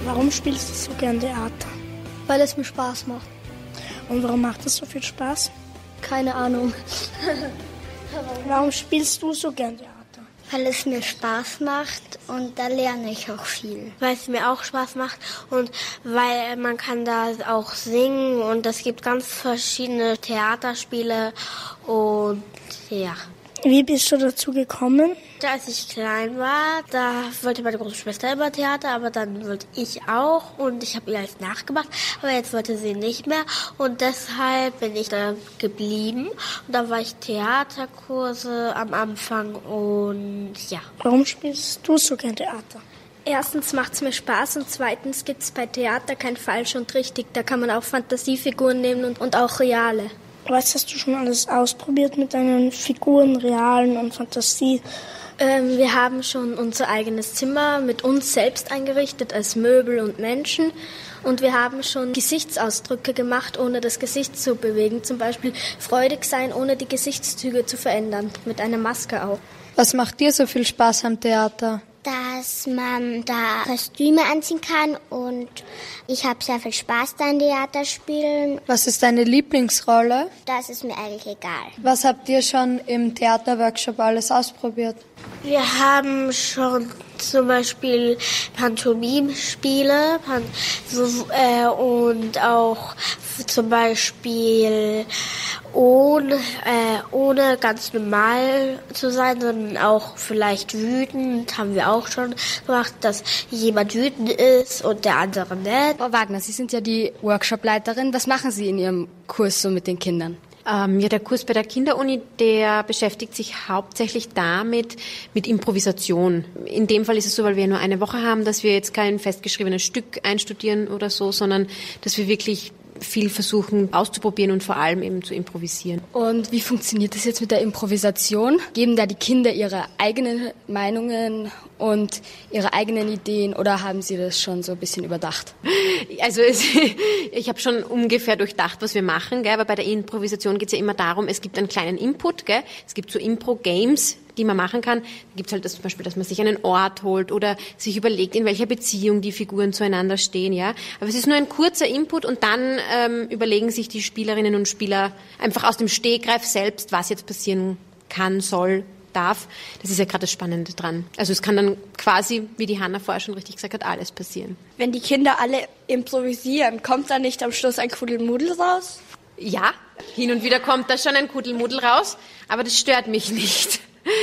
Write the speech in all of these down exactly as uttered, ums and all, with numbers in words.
Warum spielst du so gern Theater? Weil es mir Spaß macht. Und warum macht es so viel Spaß? Keine Ahnung. Warum spielst du so gern Theater? Weil es mir Spaß macht und da lerne ich auch viel. Weil es mir auch Spaß macht und weil man kann da auch singen und es gibt ganz verschiedene Theaterspiele und ja. Wie bist du dazu gekommen? Als ich klein war, da wollte meine große Schwester immer Theater, aber dann wollte ich auch und ich habe ihr alles nachgemacht, aber jetzt wollte sie nicht mehr und deshalb bin ich da geblieben und da war ich Theaterkurse am Anfang und ja. Warum spielst du so gern Theater? Erstens macht es mir Spaß und zweitens gibt es bei Theater kein falsch und richtig. Da kann man auch Fantasiefiguren nehmen und, und auch reale. Was hast du schon alles ausprobiert mit deinen Figuren, realen und Fantasie? Ähm, wir haben schon unser eigenes Zimmer mit uns selbst eingerichtet als Möbel und Menschen. Und wir haben schon Gesichtsausdrücke gemacht, ohne das Gesicht zu bewegen. Zum Beispiel freudig sein, ohne die Gesichtszüge zu verändern, mit einer Maske auch. Was macht dir so viel Spaß am Theater? Dass man da Kostüme anziehen kann und ich habe sehr viel Spaß da im Theaterspielen. Was ist deine Lieblingsrolle? Das ist mir eigentlich egal. Was habt ihr schon im Theaterworkshop alles ausprobiert? Wir haben schon zum Beispiel Pantomime-Spiele Pan- so, äh, und auch zum Beispiel ohne, äh, ohne ganz normal zu sein, sondern auch vielleicht wütend, haben wir auch schon gemacht, dass jemand wütend ist und der andere nicht. Frau Wagner, Sie sind ja die Workshopleiterin. Was machen Sie in Ihrem Kurs so mit den Kindern? Ähm, ja, der Kurs bei der Kinderuni, der beschäftigt sich hauptsächlich damit, mit Improvisation. In dem Fall ist es so, weil wir nur eine Woche haben, dass wir jetzt kein festgeschriebenes Stück einstudieren oder so, sondern dass wir wirklich viel versuchen auszuprobieren und vor allem eben zu improvisieren. Und wie funktioniert das jetzt mit der Improvisation? Geben da die Kinder ihre eigenen Meinungen und ihre eigenen Ideen oder haben Sie das schon so ein bisschen überdacht? Also es, ich habe schon ungefähr durchdacht, was wir machen, gell? Aber bei der Improvisation geht es ja immer darum, es gibt einen kleinen Input, gell? Es gibt so Impro-Games, die man machen kann. Da gibt es halt das zum Beispiel, dass man sich einen Ort holt oder sich überlegt, in welcher Beziehung die Figuren zueinander stehen. Ja, aber es ist nur ein kurzer Input und dann ähm, überlegen sich die Spielerinnen und Spieler einfach aus dem Stegreif selbst, was jetzt passieren kann, soll, darf. Das ist ja gerade das Spannende dran. Also es kann dann quasi, wie die Hanna vorher schon richtig gesagt hat, alles passieren. Wenn die Kinder alle improvisieren, kommt da nicht am Schluss ein Kuddelmuddel raus? Ja, hin und wieder kommt da schon ein Kuddelmuddel raus, aber das stört mich nicht.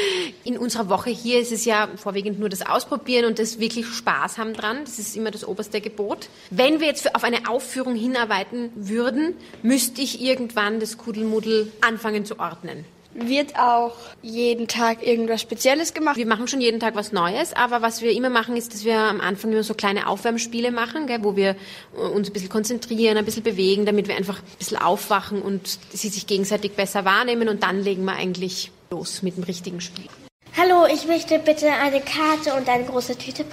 In unserer Woche hier ist es ja vorwiegend nur das Ausprobieren und das wirklich Spaß haben dran. Das ist immer das oberste Gebot. Wenn wir jetzt auf eine Aufführung hinarbeiten würden, müsste ich irgendwann das Kuddelmuddel anfangen zu ordnen. Wird auch jeden Tag irgendwas Spezielles gemacht? Wir machen schon jeden Tag was Neues, aber was wir immer machen, ist, dass wir am Anfang immer so kleine Aufwärmspiele machen, gell, wo wir uns ein bisschen konzentrieren, ein bisschen bewegen, damit wir einfach ein bisschen aufwachen und sie sich gegenseitig besser wahrnehmen und dann legen wir eigentlich los mit dem richtigen Spiel. Hallo, ich möchte bitte eine Karte und eine große Tüte